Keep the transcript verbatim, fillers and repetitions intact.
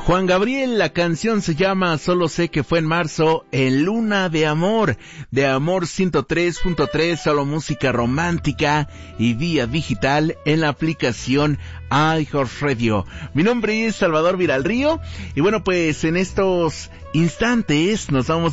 Juan Gabriel, la canción se llama Solo sé que fue en marzo, en Luna de Amor, de Amor ciento tres punto tres, solo música romántica y vía digital en la aplicación iHeartRadio. Mi nombre es Salvador Viralrío y bueno, pues en estos instantes nos vamos